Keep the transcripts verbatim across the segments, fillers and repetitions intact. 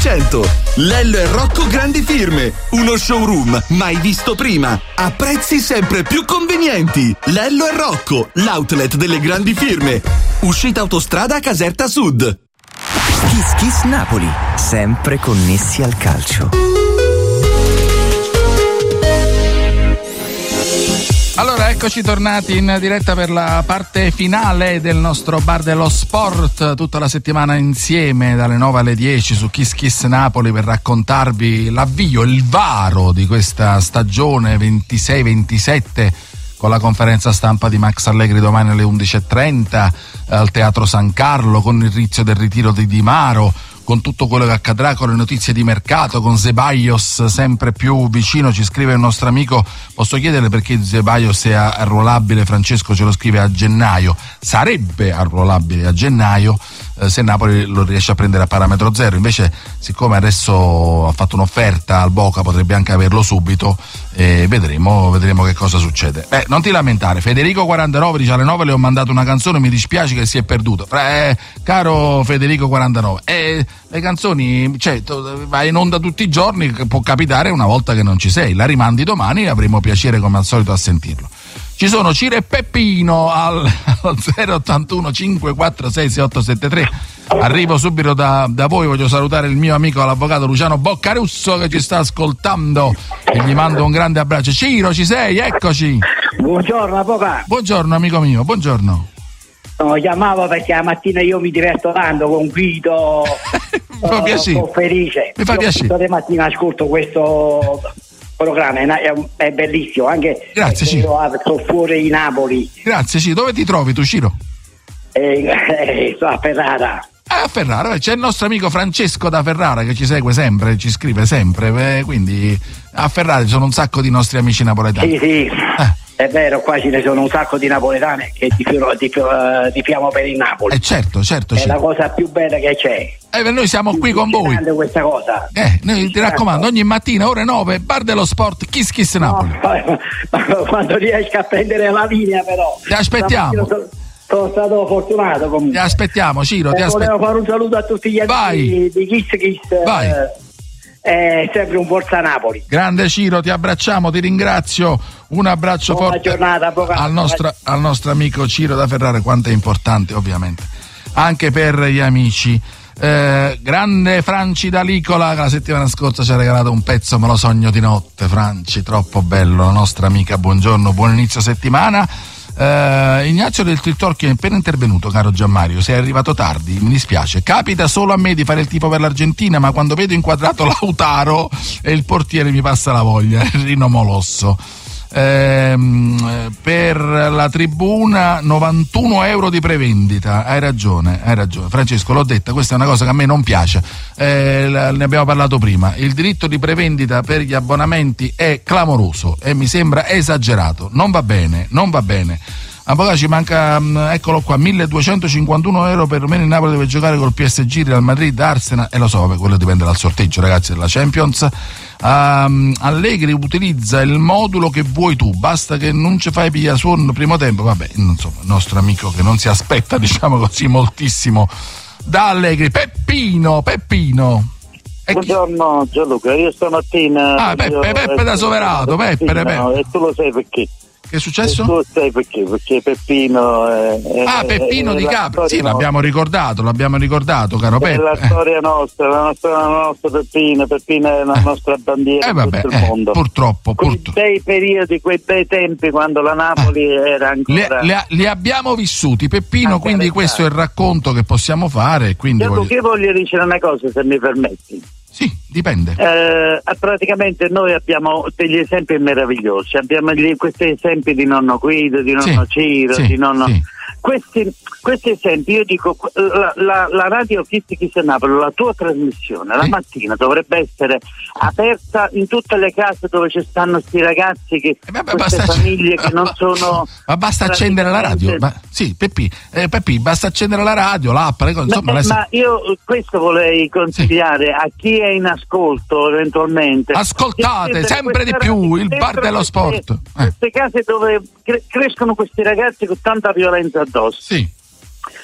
cento. Lello e Rocco Grandi Firme, uno showroom mai visto prima, a prezzi sempre più convenienti. Lello e Rocco, l'outlet delle grandi firme. Uscita autostrada Caserta Sud. Kiss Kiss Napoli, sempre connessi al calcio. Allora, eccoci tornati in diretta per la parte finale del nostro Bar dello Sport, tutta la settimana insieme dalle nove alle dieci su Kiss Kiss Napoli per raccontarvi l'avvio, il varo di questa stagione ventisei ventisette con la conferenza stampa di Max Allegri domani alle undici e trenta al Teatro San Carlo, con il rizio del ritiro di Di Maro, con tutto quello che accadrà, con le notizie di mercato, con Ceballos sempre più vicino. Ci scrive il nostro amico, posso chiedere perché Ceballos è arruolabile? Francesco ce lo scrive a gennaio, sarebbe arruolabile a gennaio eh, se Napoli lo riesce a prendere a parametro zero, invece siccome adesso ha fatto un'offerta al Boca potrebbe anche averlo subito e vedremo, vedremo che cosa succede. Beh, non ti lamentare, Federico quarantanove dice alle nove le ho mandato una canzone, mi dispiace che si è perduto. Eh, caro Federico quarantanove, eh, le canzoni, cioè, vai in onda tutti i giorni, può capitare una volta che non ci sei, la rimandi domani e avremo piacere come al solito a sentirlo. Ci sono Ciro e Peppino al, al zero ottantuno cinquecentoquarantasei sessantaotto settantatré. Arrivo subito da, da voi, voglio salutare il mio amico l'avvocato Luciano Boccarusso che ci sta ascoltando e gli mando un grande abbraccio. Ciro, ci sei? Eccoci. Buongiorno avvocato. Buongiorno amico mio, buongiorno. No, chiamavo perché la mattina io mi diverto tanto con Guido. Mi fa piacere. Sono felice. Mi fa io piacere. Tutte le mattine ascolto questo programma, è, è bellissimo, anche grazie Ciro. Io sono fuori di Napoli. Grazie Ciro, dove ti trovi tu Ciro? Eh, eh, sto a Ferrara. A Ferrara, c'è il nostro amico Francesco da Ferrara che ci segue sempre, ci scrive sempre, eh, quindi a Ferrara ci sono un sacco di nostri amici napoletani. Sì, sì, eh. È vero, qua ce ne sono un sacco di napoletani che tifiamo per il Napoli. Eh certo, certo. È certo. la cosa più bella che c'è. Eh, noi siamo più qui con voi. Questa cosa. Eh, noi ti raccomando, ogni mattina ore nove, Bar dello Sport, Kiss Kiss Napoli. No, ma quando riesco a prendere la linea però. Ti aspettiamo. Sono, sono stato fortunato comunque. Ti aspettiamo, Ciro, eh, ti aspettiamo. Volevo fare un saluto a tutti gli amici di Kiss Kiss. Vai. Eh, è sempre un Forza Napoli. Grande Ciro, ti abbracciamo, ti ringrazio. Un abbraccio Buona forte giornata, al nostro, al nostro amico Ciro da Ferrara, quanto è importante ovviamente anche per gli amici. Eh, grande Franci D'Alicola che la settimana scorsa ci ha regalato un pezzo, Me lo sogno di notte. Franci, troppo bello, la nostra amica, buongiorno, buon inizio settimana. Uh, Ignazio del Trittorchio è appena intervenuto, caro Gianmario, sei arrivato tardi, mi dispiace, capita solo a me di fare il tifo per l'Argentina, ma quando vedo inquadrato Lautaro e il portiere mi passa la voglia. Rino Molosso. Ehm, per la tribuna novantuno euro di prevendita, hai ragione, hai ragione Francesco, l'ho detta, questa è una cosa che a me non piace, eh, ne abbiamo parlato prima, il diritto di prevendita per gli abbonamenti è clamoroso e mi sembra esagerato, non va bene, non va bene. Avvocato, ci manca, eccolo qua, milleduecentocinquantuno euro per me. Il Napoli deve giocare col P S G, Real Madrid, Arsenal, e lo so, vabbè, quello dipende dal sorteggio, ragazzi, della Champions. Um, Allegri utilizza il modulo che vuoi tu, basta che non ci fai piglia suono primo tempo, vabbè, insomma, il nostro amico che non si aspetta, diciamo così, moltissimo da Allegri. Peppino, Peppino. E Buongiorno Gianluca, io stamattina... Ah, Peppe, io, Peppe da Soverato, Peppe, Peppe. No, e tu lo sai perché. Che è successo? E tu sai perché? Perché Peppino è, ah Peppino è, di è Capri, sì, nostra. l'abbiamo ricordato, l'abbiamo ricordato, caro Peppe. È la storia nostra, la nostra, la nostra Peppino, Peppino è la nostra bandiera eh, in vabbè, tutto il eh, mondo. Purtroppo, quei purtroppo. bei periodi, quei bei tempi quando la Napoli eh. era ancora... Li, li, li abbiamo vissuti, Peppino, quindi questo è il racconto che possiamo fare. Quindi io voglio... voglio dire una cosa, se mi permetti. Sì, dipende. Eh, praticamente noi abbiamo degli esempi meravigliosi, abbiamo gli, questi esempi di nonno Guido, di nonno sì, Ciro, sì, di nonno... Sì. Questi, questi esempi, io dico, la, la, la radio Kiss Kiss Napoli, la tua trasmissione, sì. La mattina dovrebbe essere aperta in tutte le case dove ci stanno sti ragazzi, che eh beh, queste basta famiglie che non sono... Ma basta accendere la radio, ma, sì, Peppi, eh, Peppi, basta accendere la radio, l'app, le cose, insomma... Ma, lei... ma io questo vorrei consigliare sì. a chi è in ascolto eventualmente. Ascoltate sempre di più il Bar dello Sport. Eh. Queste case dove cre- crescono questi ragazzi con tanta violenza addosso. Sì.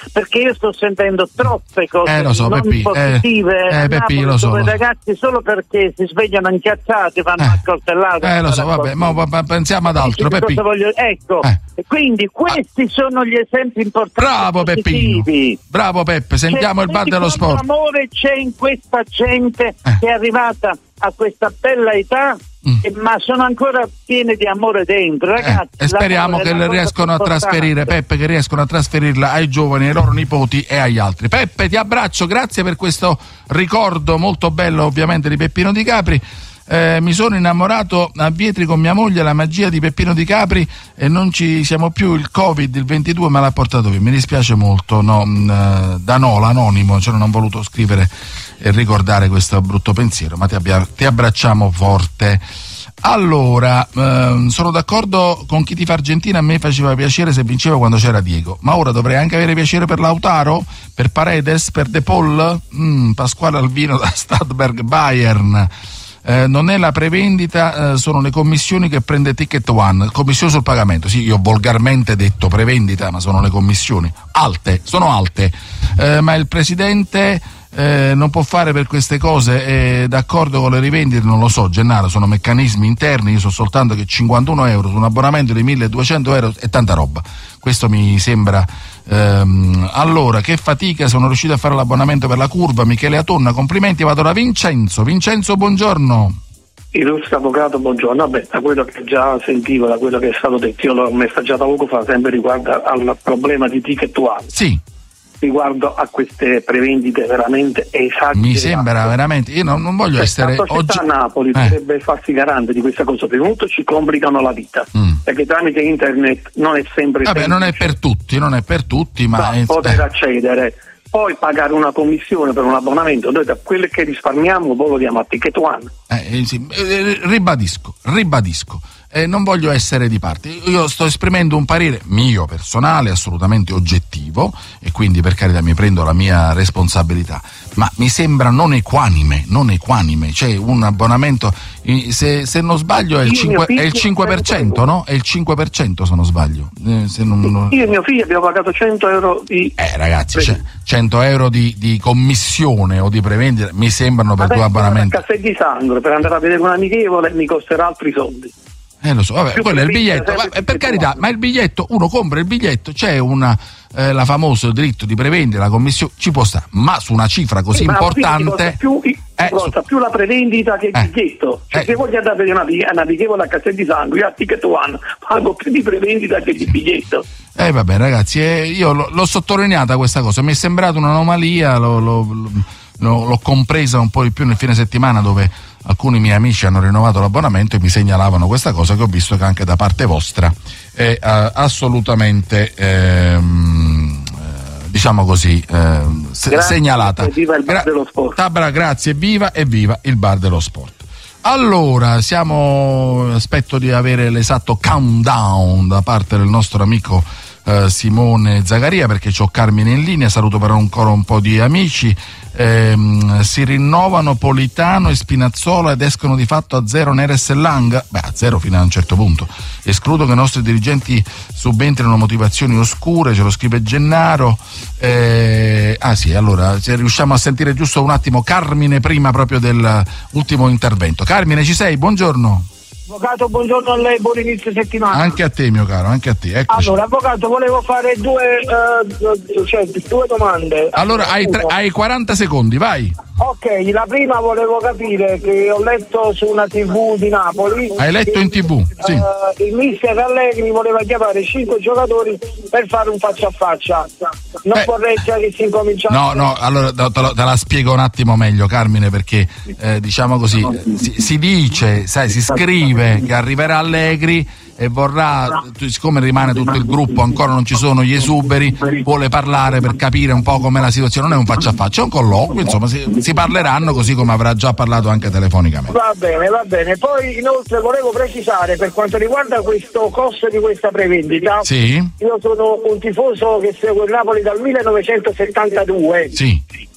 perché io sto sentendo troppe cose eh, lo so, non Peppi, positive eh, a eh, Peppi, Napoli, lo so, dove lo i so. ragazzi solo perché si svegliano incazzati vanno Eh. accoltellati. Eh, lo so, vabbè, ma, ma pensiamo ad altro, Capisci che Peppi. cosa voglio- Ecco, Eh. e quindi questi sono gli esempi importanti. Bravo Peppino, positivi. bravo Peppe, sentiamo Cioè, il bar vedi dello quanto sport. amore c'è in questa gente Eh. che è arrivata a questa bella età, Mm. e- ma sono ancora piene di amore dentro, ragazzi. Eh, e speriamo l'amore che è la le cosa riescono a più importante. trasferire, Peppe, che riescono a trasferirla ai giovani, ai loro nipoti e agli altri. Peppe, ti abbraccio, grazie per questo ricordo molto bello, ovviamente, di Peppino Di Capri. Eh, mi sono innamorato a Vietri con mia moglie, la magia di Peppino Di Capri, e non ci siamo più. Il Covid, il ventidue, me l'ha portato via. Mi dispiace molto, no, mh, da no, l'anonimo, cioè non ho voluto scrivere e ricordare questo brutto pensiero, ma ti, abbia- ti abbracciamo forte. Allora, ehm, sono d'accordo con chi ti fa Argentina, a me faceva piacere se vinceva quando c'era Diego, ma ora dovrei anche avere piacere per Lautaro, per Paredes, per De Paul? Mm, Pasquale Albino da Stadberg Bayern. Eh, non è la prevendita, eh, sono le commissioni che prende Ticket One, commissioni sul pagamento. Sì, io ho volgarmente detto prevendita, ma sono le commissioni alte, sono alte, eh, ma il presidente eh, non può fare per queste cose, è d'accordo con le rivendite, non lo so, Gennaro, sono meccanismi interni. Io so soltanto che cinquantuno euro su un abbonamento di milleduecento euro è tanta roba, questo mi sembra. Ehm, allora, che fatica, sono riuscito a fare l'abbonamento per la curva. Michele Atonna, complimenti. Vado da Vincenzo. Vincenzo, buongiorno. Illustre avvocato, buongiorno. Vabbè, da quello che già sentivo, da quello che è stato detto, io l'ho messaggiato poco fa, sempre riguardo al problema di Ticket One. Sì. Riguardo a queste prevendite veramente esagerate. Mi sembra veramente, io non, non voglio Cioè, essere la società oggi... Napoli eh. dovrebbe farsi garante di questa cosa. Prima di tutto ci complicano la vita, Mm. perché tramite internet non è sempre Vabbè, semplice non è per tutti, non è per tutti, ma... da è- poter eh. accedere. Poi pagare una commissione per un abbonamento, noi da quelle che risparmiamo poi lo diamo a Ticket One. Eh, eh, sì, eh, ribadisco, ribadisco, eh, non voglio essere di parte, io sto esprimendo un parere mio personale, assolutamente oggettivo, e quindi per carità mi prendo la mia responsabilità, ma mi sembra non equanime, non equanime, cioè un abbonamento, eh, se, se non sbaglio è il, Io, cinque, mio è il figlio, cinque per cento, no? È il cinque per cento se non sbaglio. Eh, se non, non... Io e mio figlio abbiamo pagato cento euro di... Eh ragazzi, c'è cento euro di, di commissione o di prevendita mi sembrano per Vabbè, due abbonamenti. a caffè di sangue per andare a vedere un amichevole mi costerà altri soldi. Eh lo so, vabbè, Più quello è il prevista, biglietto, sempre va- per più carità, buono. ma il biglietto, uno compra il biglietto, c'è una eh, la famoso diritto di prevendita, la commissione, ci può stare, ma su una cifra così Sì, ma alla fine ti importante. costa più, eh, costa su- più la prevendita che il Eh. biglietto. Cioè, Eh. se voglio andare a vedere una, una amichevole a caffè di sangue, io a Ticket One pago più di prevendita che di biglietto. Eh vabbè ragazzi, eh, io l'ho, l'ho sottolineata questa cosa, mi è sembrata un'anomalia, l'ho, l'ho, l'ho, l'ho compresa un po' di più nel fine settimana, dove alcuni miei amici hanno rinnovato l'abbonamento e mi segnalavano questa cosa, che ho visto che anche da parte vostra è eh, assolutamente ehm, eh, diciamo così ehm, se- Grazie, segnalata. e viva il bar dello sport. Tabra, grazie, viva e viva il bar dello sport. Allora, siamo, aspetto di avere l'esatto countdown da parte del nostro amico eh, Simone Zagaria, perché c'ho Carmine in linea. Saluto però ancora un po' di amici. Ehm, si rinnovano Politano e Spinazzola ed escono di fatto a zero Neres e Lang? Beh, a zero fino a un certo punto. Escludo che i nostri dirigenti subentrino motivazioni oscure, ce lo scrive Gennaro. Eh, ah sì, allora se riusciamo a sentire giusto un attimo Carmine prima proprio dell'ultimo intervento. Carmine, ci sei? Buongiorno. Avvocato, buongiorno a lei, buon inizio settimana. Anche a te, mio caro, anche a te. Eccoci. Allora, avvocato, volevo fare due, eh, cioè, due domande. Allora, hai, tre, hai quaranta secondi, vai. Ok, la prima volevo capire che ho letto su una tivù di Napoli. Hai letto in tivù? Sì. Eh, il mister Allegri voleva chiamare cinque giocatori per fare un faccia a faccia. Non Eh. vorrei già che si incominciasse. No, no, allora te, lo- te la spiego un attimo meglio, Carmine, perché eh, diciamo così, eh, si, si dice, sai, si scrive che arriverà Allegri e vorrà, tu- siccome rimane tutto il gruppo, ancora non ci sono gli esuberi, vuole parlare per capire un po' com'è la situazione. Non è un faccia a faccia, è un colloquio, insomma, si, si parleranno così come avrà già parlato anche telefonicamente. Va bene, va bene. Poi inoltre volevo precisare per quanto riguarda questo costo di questa prevendita. Sì? Io sono un tifoso che segue il Napoli dal millenovecentosettantadue. Sì.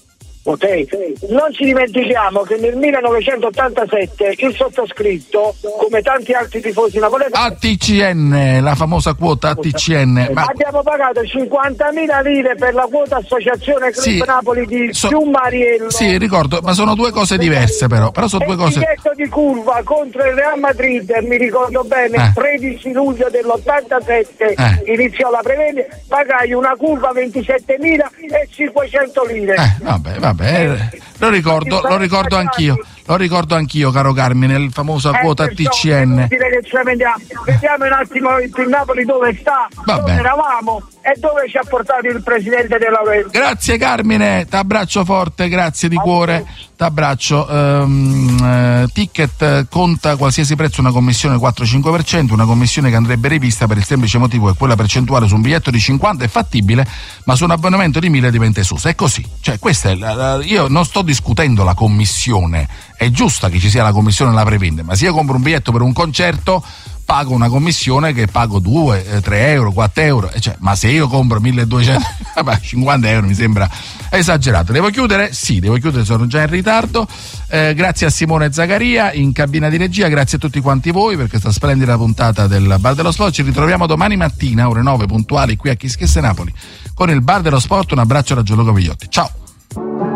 Ok, non ci dimentichiamo che nel millenovecentottantasette il sottoscritto, come tanti altri tifosi napoletani, A T C N, la famosa quota A T C N. Ma... abbiamo pagato cinquantamila lire per la quota associazione Club Sì, Napoli di so- Fiumariello. Sì, ricordo, ma sono due cose diverse però, però sono E due il cose... biglietto di curva contro il Real Madrid, mi ricordo bene, Eh. il tredici luglio dell'ottantasette Eh. iniziò la prevendita, pagai una curva ventisettemila cinquecento lire. Eh, vabbè, vabbè, lo ricordo, lo ricordo anch'io, lo ricordo anch'io, caro Carmine, il famoso Eh, quota perciò T C è N. inutile che ci lamentiamo. Vediamo un attimo il Napoli dove sta, Va dove bene. eravamo e dove ci ha portato il presidente della U E F A. Grazie Carmine, t'abbraccio forte, grazie di cuore, t'abbraccio. Ehm, eh, ticket eh, conta qualsiasi prezzo una commissione quattro cinque per cento, una commissione che andrebbe rivista per il semplice motivo che quella percentuale su un biglietto di cinquanta è fattibile, ma su un abbonamento di mille diventa esosa. È così, cioè questa è la, la, io non sto discutendo la commissione, è giusta che ci sia la commissione alla prevendita, ma se io compro un biglietto per un concerto pago una commissione che pago due, tre euro, quattro euro, cioè, ma se io compro milleduecento, vabbè, cinquanta euro mi sembra esagerato. Devo chiudere? Sì, devo chiudere, sono già in ritardo. Eh, grazie a Simone Zaccaria in cabina di regia, grazie a tutti quanti voi per questa splendida puntata del Bar dello Sport. Ci ritroviamo domani mattina ore nove puntuali qui a Kiss Kiss Napoli con il Bar dello Sport. Un abbraccio da Gianluca Vigliotti, ciao.